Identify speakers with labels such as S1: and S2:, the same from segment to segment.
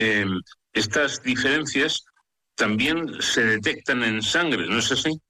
S1: eh, estas diferencias también se detectan en sangre, ¿no es así?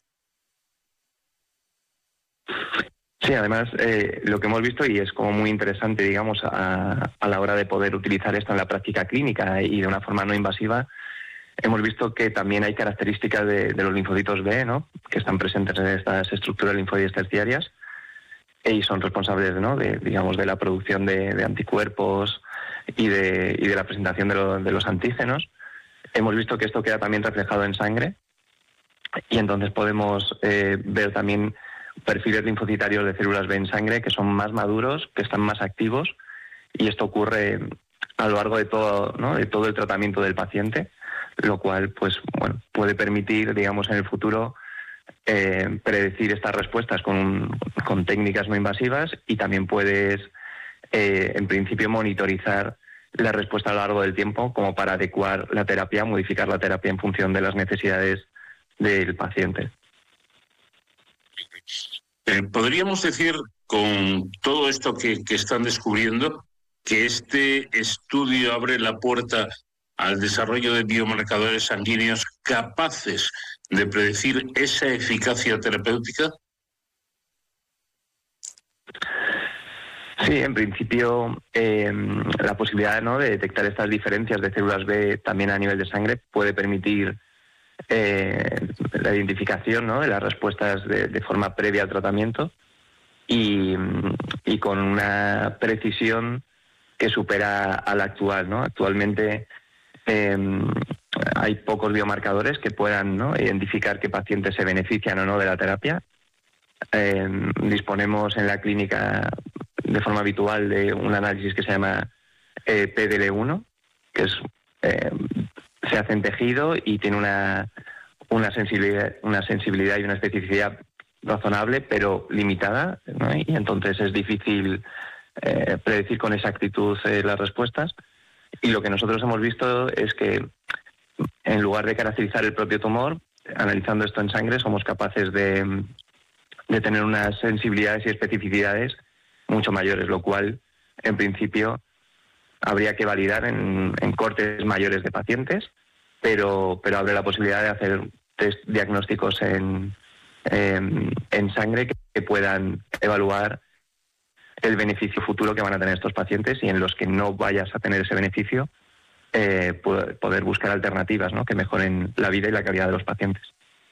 S2: Sí, además lo que hemos visto, y es como muy interesante, digamos, a la hora de poder utilizar esto en la práctica clínica y de una forma no invasiva, hemos visto que también hay características de los linfocitos B, ¿no?, que están presentes en estas estructuras linfoides terciarias y son responsables, ¿no?, digamos, de la producción de anticuerpos y de la presentación de los antígenos. Hemos visto que esto queda también reflejado en sangre y entonces podemos ver también perfiles linfocitarios de células B en sangre que son más maduros, que están más activos, y esto ocurre a lo largo de todo, ¿no?, de todo el tratamiento del paciente, lo cual, pues bueno, puede permitir, digamos, en el futuro predecir estas respuestas con técnicas no invasivas, y también puedes, en principio, monitorizar la respuesta a lo largo del tiempo, como para adecuar la terapia, modificar la terapia en función de las necesidades del paciente.
S1: Podríamos decir, con todo esto que están descubriendo, que este estudio abre la puerta al desarrollo de biomarcadores sanguíneos capaces de predecir esa eficacia terapéutica.
S2: Sí, en principio la posibilidad, ¿no?, de detectar estas diferencias de células B también a nivel de sangre puede permitir la identificación, ¿no?, de las respuestas de forma previa al tratamiento y con una precisión que supera a la actual, ¿no? Actualmente hay pocos biomarcadores que puedan, ¿no?, identificar qué pacientes se benefician o no de la terapia. Disponemos en la clínica de forma habitual de un análisis que se llama PDL1, que es se hace en tejido y tiene una sensibilidad y una especificidad razonable, pero limitada, ¿no? Y entonces es difícil predecir con exactitud las respuestas. Y lo que nosotros hemos visto es que, en lugar de caracterizar el propio tumor, analizando esto en sangre, somos capaces de tener unas sensibilidades y especificidades mucho mayores, lo cual, en principio, habría que validar en cortes mayores de pacientes, pero abre la posibilidad de hacer test diagnósticos en sangre que puedan evaluar el beneficio futuro que van a tener estos pacientes, y en los que no vayas a tener ese beneficio, poder buscar alternativas, ¿no?, que mejoren la vida y la calidad de los pacientes.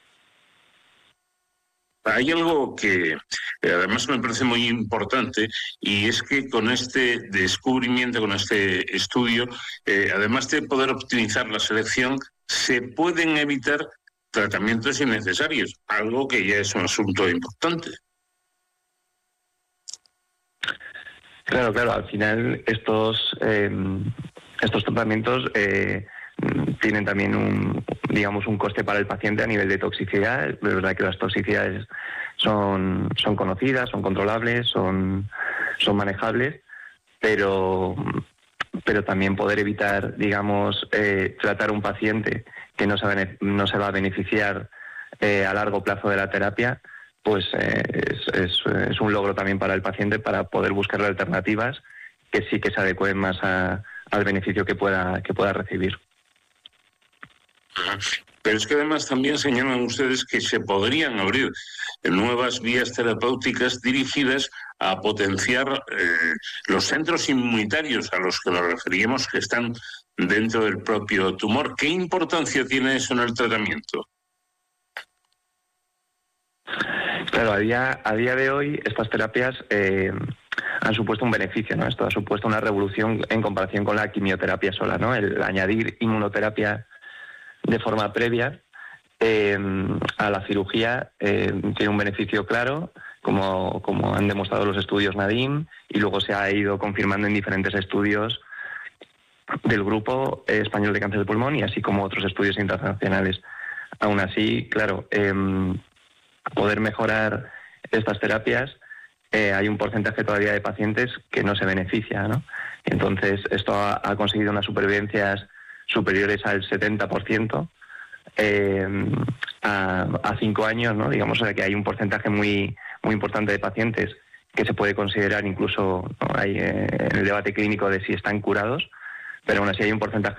S1: Hay algo que además me parece muy importante, y es que con este descubrimiento, con este estudio, además de poder optimizar la selección, se pueden evitar tratamientos innecesarios, algo que ya es un asunto importante.
S2: Claro, al final estos tratamientos tienen también un coste para el paciente a nivel de toxicidad. Es verdad que las toxicidades son conocidas, son controlables, son manejables, pero también poder evitar, digamos, tratar a un paciente que no se va a beneficiar a largo plazo de la terapia, pues es un logro también para el paciente, para poder buscarle alternativas que sí que se adecúen más al beneficio que pueda recibir.
S1: Pero es que además también señalan ustedes que se podrían abrir nuevas vías terapéuticas dirigidas a potenciar los centros inmunitarios a los que nos referíamos, que están dentro del propio tumor. ¿Qué importancia tiene eso en el tratamiento?
S2: Claro, a día de hoy estas terapias han supuesto un beneficio, ¿no? Esto ha supuesto una revolución en comparación con la quimioterapia sola, ¿no? El añadir inmunoterapia de forma previa a la cirugía tiene un beneficio claro, como han demostrado los estudios Nadim, y luego se ha ido confirmando en diferentes estudios del Grupo Español de Cáncer de Pulmón, y así como otros estudios internacionales. Aún así, claro, poder mejorar estas terapias, hay un porcentaje todavía de pacientes que no se beneficia, ¿no? Entonces, esto ha conseguido unas supervivencias superiores al 70% a 5 años, ¿no? Digamos, o sea, que hay un porcentaje muy importante de pacientes que se puede considerar incluso, ¿no?, hay en el debate clínico de si están curados, pero aún así hay un porcentaje